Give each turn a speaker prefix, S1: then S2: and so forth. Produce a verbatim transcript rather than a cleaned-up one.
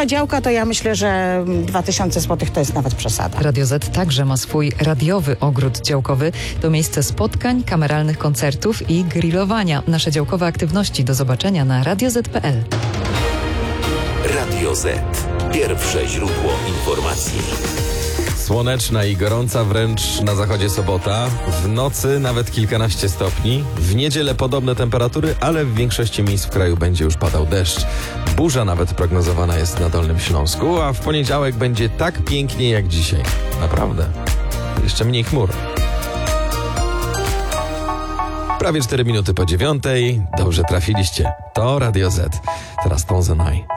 S1: mała działka, to ja myślę, że dwa tysiące złotych to jest nawet przesada.
S2: Radio Z także ma swój radiowy ogród działkowy. To miejsce spotkań, kameralnych koncertów i grillowania. Nasze działkowe aktywności do zobaczenia na radio zet kropka pe el.
S3: Radio Z. Pierwsze źródło informacji.
S4: Słoneczna i gorąca, wręcz na zachodzie sobota. W nocy nawet kilkanaście stopni. W niedzielę podobne temperatury, ale w większości miejsc w kraju będzie już padał deszcz. Burza nawet prognozowana jest na Dolnym Śląsku, a w poniedziałek będzie tak pięknie jak dzisiaj. Naprawdę. Jeszcze mniej chmur. Prawie cztery minuty po dziewiątej. Dobrze trafiliście. To Radio Z. Teraz Ton the Night.